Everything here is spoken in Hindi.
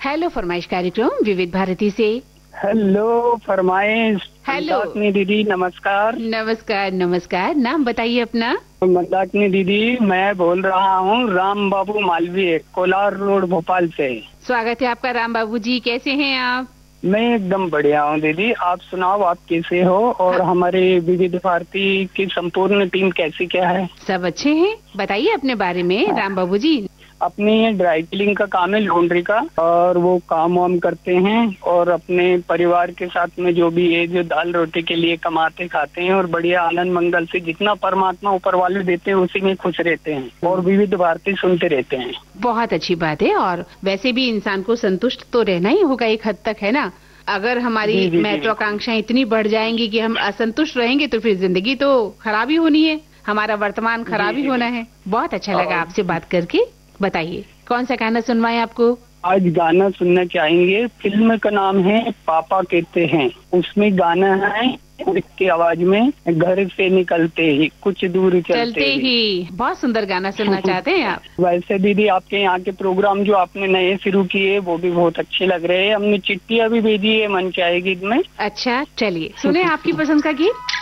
हेलो फरमाइश कार्यक्रम विविध भारती से। हेलो फरमाइश। हेलो मंदाकिनी दीदी, नमस्कार। नमस्कार नमस्कार। नाम बताइए अपना। मंदाकिनी दीदी, मैं बोल रहा हूँ राम बाबू मालवीय, कोलार रोड, भोपाल से। स्वागत है आपका राम बाबू जी, कैसे हैं आप? मैं एकदम बढ़िया हूँ दीदी, आप सुनाओ, आप कैसे हो? और हमारे विविध भारती की संपूर्ण टीम कैसी क्या है? सब अच्छे हैं, बताइए अपने बारे में राम बाबू जी। अपनी ड्राई क्लीनिंग का काम है, लॉन्ड्री का, और वो काम वाम करते हैं और अपने परिवार के साथ में जो भी है, जो दाल रोटी के लिए कमाते खाते हैं और बढ़िया आनंद मंगल से जितना परमात्मा ऊपर वाले देते हैं उसी में खुश रहते हैं और विविध भारती सुनते रहते हैं। बहुत अच्छी बात है। और वैसे भी इंसान को संतुष्ट तो रहना ही होगा एक हद तक, है ना? अगर हमारी महत्वाकांक्षाएं इतनी बढ़ जाएंगी कि हम असंतुष्ट रहेंगे तो फिर जिंदगी तो खराब ही होनी है, हमारा वर्तमान खराब ही होना है। बहुत अच्छा लगा आपसे बात करके। बताइए कौन सा गाना सुनवाएं आपको? आज गाना सुनना चाहेंगे, फिल्म का नाम है पापा कहते हैं। उसमें गाना है की आवाज में, घर से निकलते ही कुछ दूर चलते ही। बहुत सुंदर गाना सुनना चाहते हैं आप। वैसे दीदी आपके यहाँ के प्रोग्राम जो आपने नए शुरू किए वो भी बहुत अच्छे लग रहे हैं। हमने चिट्ठियाँ भी भेजी है मन के आए गीत में। अच्छा चलिए सुने आपकी पसंद का गीत।